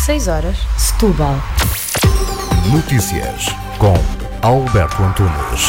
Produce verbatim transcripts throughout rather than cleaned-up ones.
seis horas, Setúbal. Notícias com Alberto Antunes.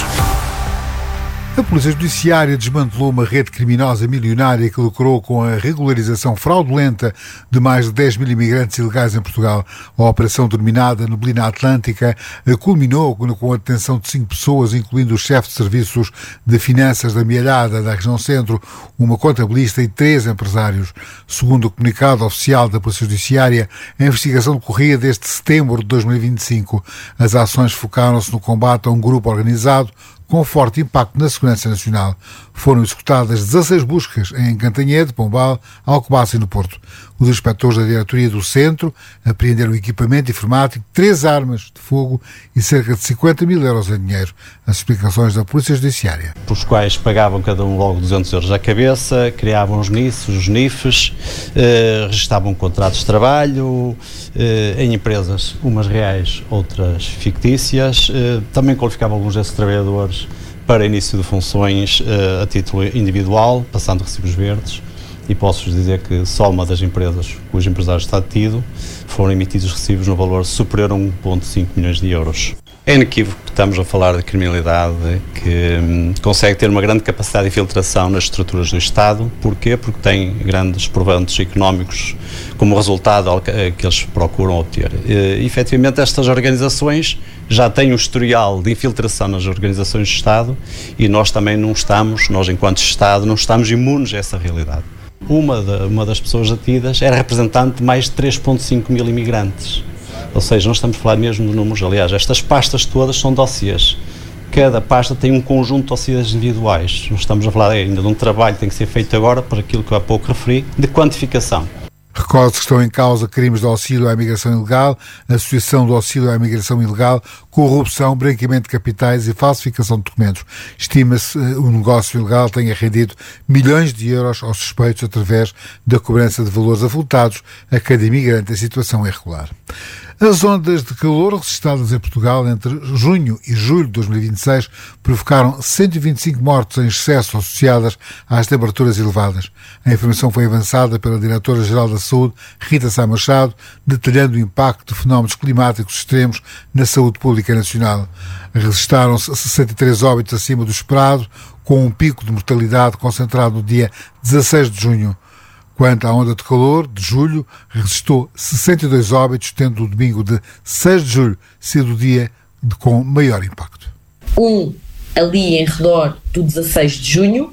A Polícia Judiciária desmantelou uma rede criminosa milionária que lucrou com a regularização fraudulenta de mais de dez mil imigrantes ilegais em Portugal. A operação denominada Neblina Atlântica culminou com a detenção de cinco pessoas, incluindo o chefe de serviços de finanças da Mielhada, da região centro, uma contabilista e três empresários. Segundo o comunicado oficial da Polícia Judiciária, a investigação decorria desde setembro de dois mil e vinte e cinco. As ações focaram-se no combate a um grupo organizado com forte impacto na segurança nacional. Foram executadas dezasseis buscas em Cantanhede, Pombal, Alcobaça e no Porto. Os inspectores da diretoria do centro apreenderam equipamento informático, três armas de fogo e cerca de cinquenta mil euros em dinheiro. As explicações da Polícia Judiciária. Por os quais pagavam cada um logo duzentos euros à cabeça, criavam os N I Fs, os N I Fs, eh, registavam contratos de trabalho eh, em empresas, umas reais, outras fictícias. Eh, também qualificavam alguns desses trabalhadores para início de funções uh, a título individual, passando recibos verdes, e posso-vos dizer que só uma das empresas cujo empresário está detido foram emitidos recibos no valor superior a um vírgula cinco milhões de euros. É inequívoco que estamos a falar de criminalidade que hum, consegue ter uma grande capacidade de infiltração nas estruturas do Estado. Porquê? Porque tem grandes proventos económicos como resultado que eles procuram obter. E, efetivamente, estas organizações já têm um historial de infiltração nas organizações do Estado e nós também não estamos, nós enquanto Estado, não estamos imunes a essa realidade. Uma, de, uma das pessoas detidas era representante de mais de três vírgula cinco mil imigrantes. Ou seja, nós estamos a falar mesmo de números. Aliás, estas pastas todas são dossiês. Cada pasta tem um conjunto de dossiês individuais. Nós estamos a falar ainda de um trabalho que tem que ser feito agora, por aquilo que eu há pouco referi, de quantificação. Recorde que estão em causa crimes de auxílio à imigração ilegal, associação de auxílio à imigração ilegal, corrupção, branqueamento de capitais e falsificação de documentos. Estima-se que o negócio ilegal tenha rendido milhões de euros aos suspeitos através da cobrança de valores avultados a cada imigrante em situação irregular. As ondas de calor registradas em Portugal entre junho e julho de dois mil e vinte e seis provocaram cento e vinte e cinco mortes em excesso associadas às temperaturas elevadas. A informação foi avançada pela Diretora-Geral da Saúde, Rita Sá Machado, detalhando o impacto de fenómenos climáticos extremos na saúde pública nacional. Registaram-se sessenta e três óbitos acima do esperado, com um pico de mortalidade concentrado no dia dezasseis de junho. Quanto à onda de calor, de julho, registrou sessenta e dois óbitos, tendo o domingo de seis de julho sido o dia de, com maior impacto. Um ali em redor do dezasseis de junho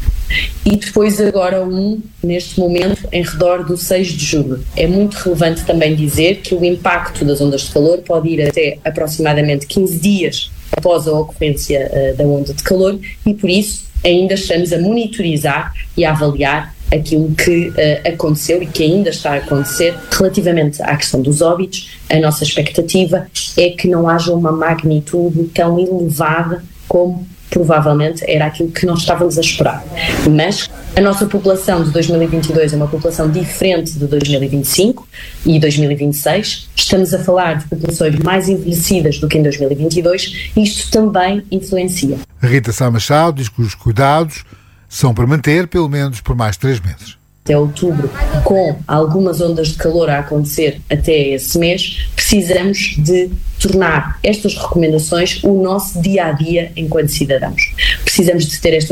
e depois agora um, neste momento, em redor do seis de julho. É muito relevante também dizer que o impacto das ondas de calor pode ir até aproximadamente quinze dias após a ocorrência uh, da onda de calor e, por isso, ainda estamos a monitorizar e a avaliar aquilo que uh, aconteceu e que ainda está a acontecer. Relativamente à questão dos óbitos, a nossa expectativa é que não haja uma magnitude tão elevada como provavelmente era aquilo que nós estávamos a esperar. Mas a nossa população de dois mil e vinte e dois é uma população diferente de dois mil e vinte e cinco e dois mil e vinte e seis. Estamos a falar de populações mais envelhecidas do que em dois mil e vinte e dois e isto também influencia. Rita Sá Machado diz que os cuidados são para manter pelo menos por mais três meses. Até outubro, com algumas ondas de calor a acontecer até esse mês, precisamos de tornar estas recomendações o nosso dia-a-dia enquanto cidadãos. Precisamos de ter esta